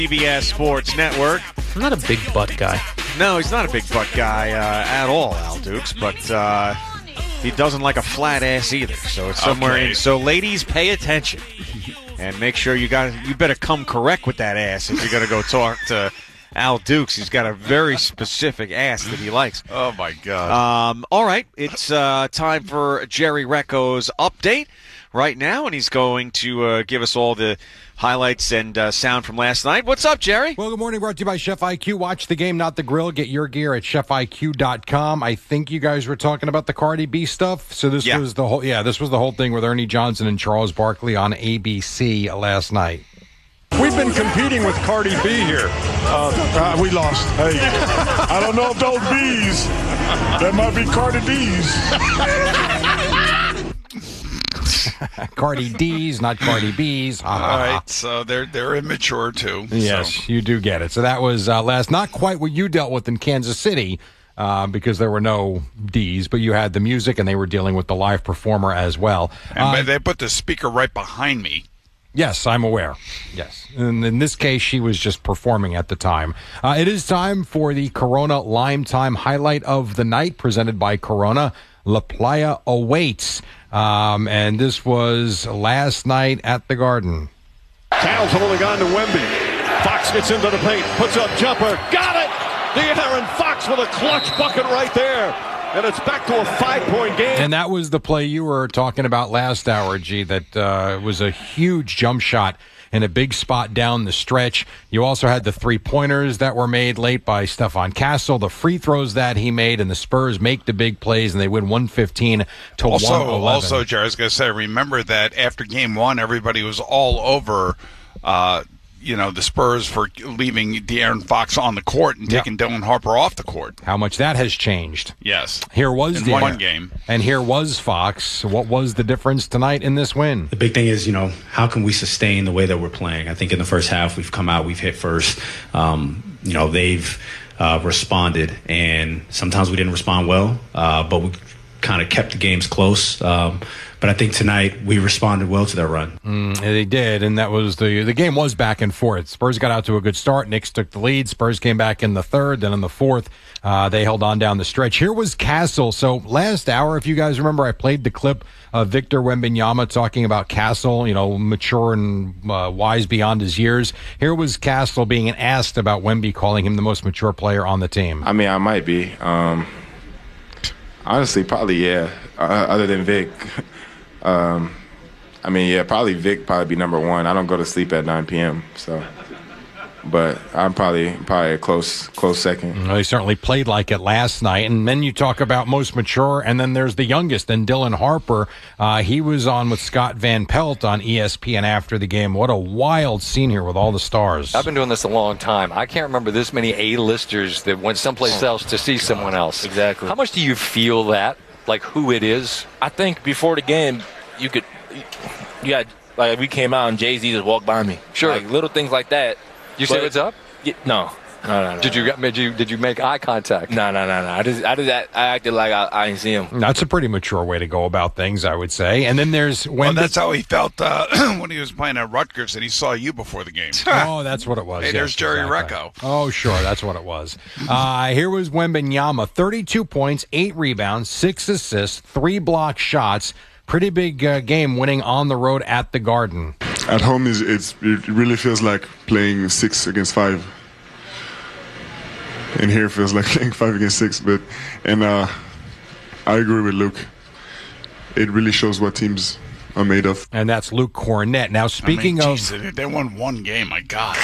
CBS Sports Network. I'm not a big butt guy. No, he's not a big butt guy at all, Al Dukes, but he doesn't like a flat ass either. So it's somewhere in. So ladies, pay attention and make sure you better come correct with that ass if you're going to go talk to Al Dukes. He's got a very specific ass that he likes. Oh, my God. All right, it's time for Jerry Recco's update right now, and he's going to give us all the highlights and sound from last night. What's up, Jerry? Well, good morning. Brought to you by Chef IQ. Watch the game, not the grill. Get your gear at chefiq.com. I think you guys were talking about the Cardi B stuff. So this was the whole this was the whole thing with Ernie Johnson and Charles Barkley on ABC last night. We've been competing with Cardi B here. We lost. Hey, I don't know if those B's, that might be Cardi D's. Cardi D's, not Cardi B's. All right, so they're immature too. Yes, so. You do get it. So that was not quite what you dealt with in Kansas City because there were no D's, but you had the music and they were dealing with the live performer as well. And they put the speaker right behind me. Yes, I'm aware. Yes. And in this case, she was just performing at the time. It is time for the Corona Lime Time highlight of the night presented by Corona. La Playa awaits. And this was last night at the Garden. Kyle's holding on to Wemby. Fox gets into the paint, puts up jumper, got it! De'Aaron Fox with a clutch bucket right there. And it's back to a 5-point game. And that was the play you were talking about last hour, G, that was a huge jump shot in a big spot down the stretch. You also had the three-pointers that were made late by Stephon Castle, the free throws that he made, and the Spurs make the big plays, and they win 115 to 111. Also, Jerry, I was going to say, remember that after Game 1, everybody was all over the Spurs for leaving De'Aaron Fox on the court and taking Dylan Harper off the court. How much that has changed. Yes. Here was in one game. And here was Fox. What was the difference tonight in this win? The big thing is, how can we sustain the way that we're playing? I think in the first half, we've come out, we've hit first. They've responded, and sometimes we didn't respond well, but we kind of kept the games close. But I think tonight we responded well to their run. They did, and that was the game was back and forth. Spurs got out to a good start. Knicks took the lead. Spurs came back in the third. Then in the fourth, they held on down the stretch. Here was Castle. So last hour, if you guys remember, I played the clip of Victor Wembanyama talking about Castle, mature and wise beyond his years. Here was Castle being asked about Wemby, calling him the most mature player on the team. I mean, I might be. Honestly, probably, yeah. Other than Vic. Probably Vic be number one. I don't go to sleep at 9 p.m., so. But I'm probably a close second. Well, he certainly played like it last night. And then you talk about most mature, and then there's the youngest, and Dylan Harper. He was on with Scott Van Pelt on ESPN after the game. What a wild scene here with all the stars. I've been doing this a long time. I can't remember this many A-listers that went someplace else to see someone else. Exactly. How much do you feel that? Like who it is? I think before the game, we came out and Jay-Z just walked by me. Sure. Like little things like that. You say what's up? Yeah, no. Did you make eye contact? No. I acted like I didn't see him. That's a pretty mature way to go about things, I would say. And then there's that's how he felt when he was playing at Rutgers and he saw you before the game. Oh, that's what it was. Hey, there's Jerry Recco. Oh, sure, that's what it was. Here was Wembanyama, 32 points, 8 rebounds, 6 assists, 3 block shots. Pretty big game, winning on the road at the Garden. At home, it really feels like playing 6 against 5. And here it feels like playing 5 against 6. And I agree with Luke. It really shows what teams are made of. And that's Luke Cornett. Now, speaking of... They won one game, my God.